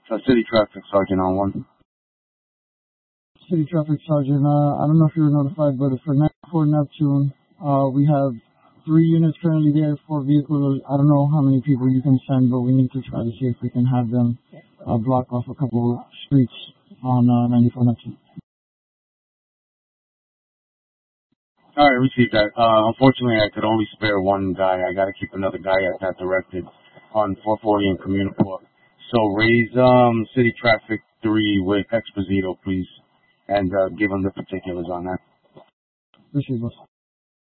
City Traffic Sergeant on one. City Traffic Sergeant, I don't know if you were notified, but for Neptune, we have 3 units currently there, 4 vehicles. I don't know how many people you can send, but we need to try to see if we can have them block off a couple streets on 94 Neptune. All right, received that. Unfortunately, I could only spare one guy. I got to keep another guy at that directed on 440 and Communicore. So raise City Traffic 3 with Exposito, please, and give him the particulars on that. Appreciate it, boss.